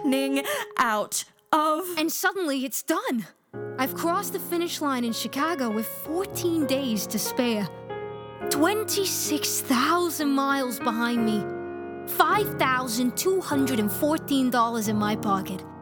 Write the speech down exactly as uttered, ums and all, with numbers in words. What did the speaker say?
running out of... And suddenly it's done. I've crossed the finish line in Chicago with fourteen days to spare. twenty-six thousand miles behind me. five thousand two hundred fourteen dollars in my pocket.